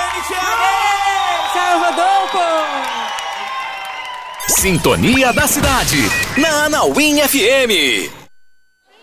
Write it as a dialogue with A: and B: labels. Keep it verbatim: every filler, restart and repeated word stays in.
A: Tchau, Rodolfo!
B: Sintonia da Cidade, na Anauim F M.